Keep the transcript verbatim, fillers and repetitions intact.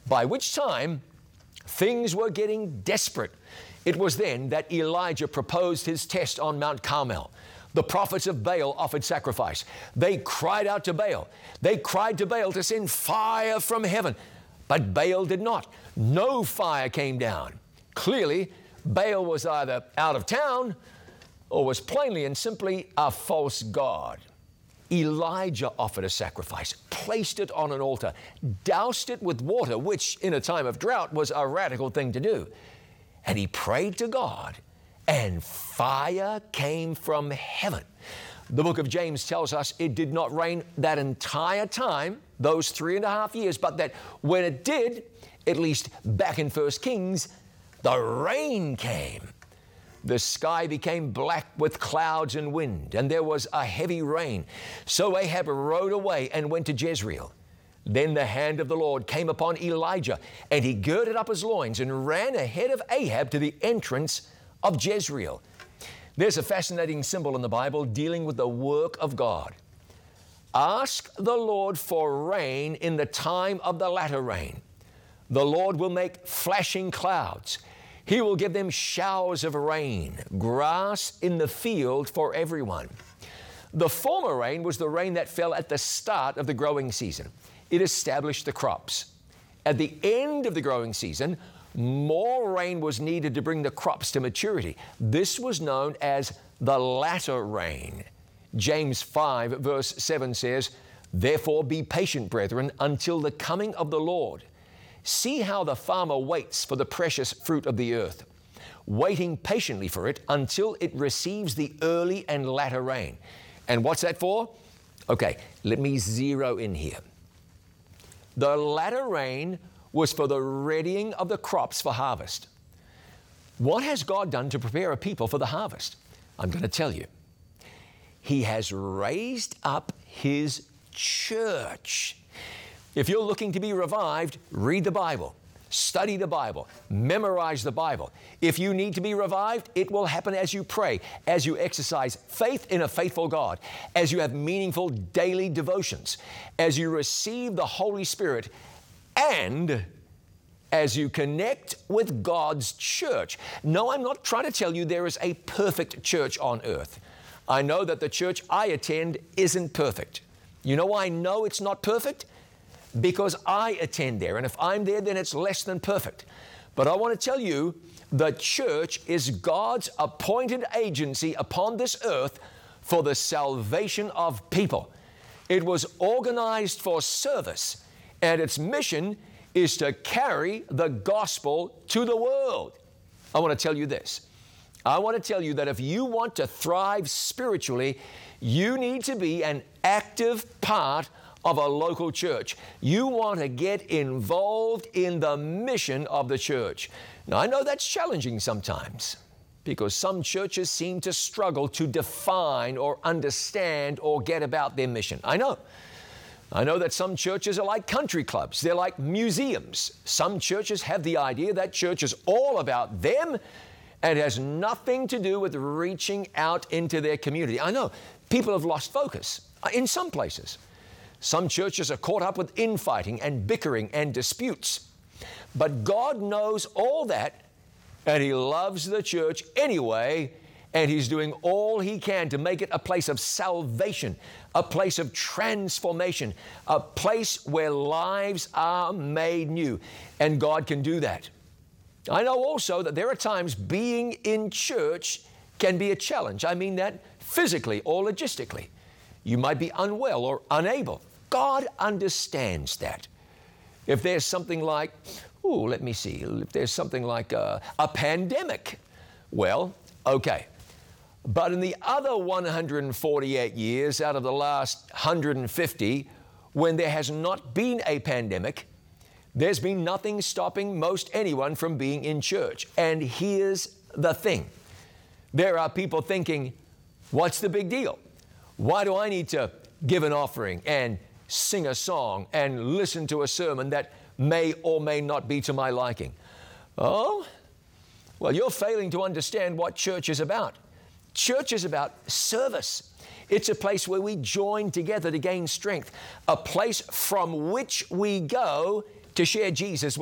by which time things were getting desperate. It was then that Elijah proposed his test on Mount Carmel. The prophets of Baal offered sacrifice. They cried out to Baal. They cried to Baal to send fire from heaven. But Baal did not. No fire came down. Clearly, Baal was either out of town or was plainly and simply a false god. Elijah offered a sacrifice, placed it on an altar, doused it with water, which in a time of drought was a radical thing to do. And he prayed to God, and fire came from heaven. The book of James tells us it did not rain that entire time, those three and a half years, but that when it did, at least back in First Kings, the rain came. The sky became black with clouds and wind, and there was a heavy rain. So Ahab rode away and went to Jezreel. Then the hand of the Lord came upon Elijah, and he girded up his loins and ran ahead of Ahab to the entrance of Jezreel. There's a fascinating symbol in the Bible dealing with the work of God. Ask the Lord for rain in the time of the latter rain. The Lord will make flashing clouds. He will give them showers of rain, grass in the field for everyone. The former rain was the rain that fell at the start of the growing season. It established the crops. At the end of the growing season, more rain was needed to bring the crops to maturity. This was known as the latter rain. James five verse seven says, "Therefore be patient, brethren, until the coming of the Lord. See how the farmer waits for the precious fruit of the earth, waiting patiently for it until it receives the early and latter rain." And what's that for? Okay, let me zero in here. The latter rain was for the readying of the crops for harvest. What has God done to prepare a people for the harvest? I'm going to tell you. He has raised up His church. If you're looking to be revived, read the Bible, study the Bible, memorize the Bible. If you need to be revived, it will happen as you pray, as you exercise faith in a faithful God, as you have meaningful daily devotions, as you receive the Holy Spirit, and as you connect with God's church. No, I'm not trying to tell you there is a perfect church on earth. I know that the church I attend isn't perfect. You know why I know it's not perfect? Because I attend there, and if I'm there, then it's less than perfect. But I want to tell you, the church is God's appointed agency upon this earth for the salvation of people. It was organized for service, and its mission is to carry the gospel to the world. I want to tell you this. I want to tell you that if you want to thrive spiritually, you need to be an active part of a local church. You want to get involved in the mission of the church. Now, I know that's challenging sometimes because some churches seem to struggle to define or understand or get about their mission. I know. I know that some churches are like country clubs. They're like museums. Some churches have the idea that church is all about them and has nothing to do with reaching out into their community. I know. People have lost focus in some places. Some churches are caught up with infighting and bickering and disputes. But God knows all that, and He loves the church anyway, and He's doing all He can to make it a place of salvation, a place of transformation, a place where lives are made new. And God can do that. I know also that there are times being in church can be a challenge. I mean that physically or logistically. You might be unwell or unable. God understands that. If there's something like, ooh, let me see, if there's something like a, a pandemic, well, okay. But in the other one hundred forty-eight years out of the last one hundred fifty, when there has not been a pandemic, there's been nothing stopping most anyone from being in church. And here's the thing. There are people thinking, what's the big deal? Why do I need to give an offering and sing a song and listen to a sermon that may or may not be to my liking? Oh, well, you're failing to understand what church is about. Church is about service. It's a place where we join together to gain strength, a place from which we go to share Jesus